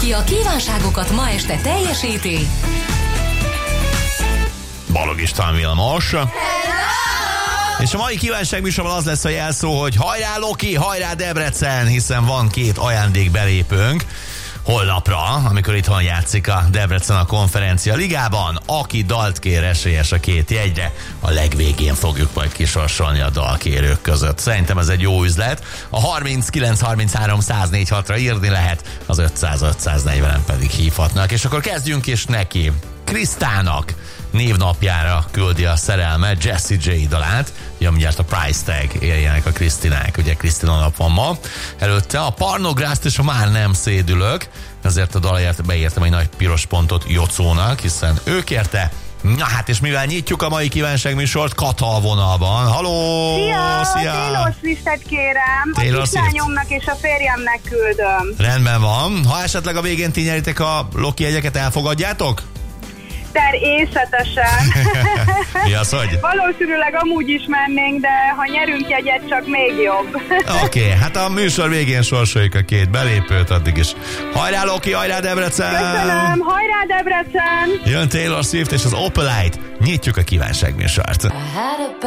Aki a kívánságokat ma este teljesíti. Balog István Vilmos. És a mai kívánságműsorban az lesz a jelszó, hogy hajrá Loki, hajrá Debrecen, hiszen van 2 ajándékbelépőnk holnapra, amikor itthon játszik a Debrecen a Konferencia Ligában. Aki dalt kér, esélyes a 2 jegyre. A legvégén fogjuk majd kisorsolni a dalkérők között. Szerintem ez egy jó üzlet. A 39 33 104 6-ra írni lehet, az 500 540-en pedig hívhatnak. És akkor kezdjünk is neki. Krisztának névnapjára küldi a szerelme Jessie J dalát. Ugye mindjárt a price tag éljenek a Krisztinák. Ugye Krisztina nap van ma. Előtte a Parnográszt és a Már nem szédülök. Ezért a dalért beírtam egy nagy piros pontot Jocónak, hiszen ő kérte. Na hát, és mivel nyitjuk a mai kívánságműsort, Kata a vonalban. Halló! Szia! Taylor Swiftet kérem. Taylor a kislányomnak és a férjemnek küldöm. Rendben van. Ha esetleg a végén ti nyeritek a Loki jegyeket, elfogadjátok? Természetesen. Mi az, hogy? Valószínűleg amúgy is mennénk, de ha nyerünk jegyet, csak még jobb. Oké, hát a műsor végén sorsoljuk a 2 belépőt, addig is. Hajrá Loki, hajrá Debrecen! Köszönöm, hajrá Debrecen! Jön Taylor Swift és az Opalite. Nyitjuk a kívánságműsort.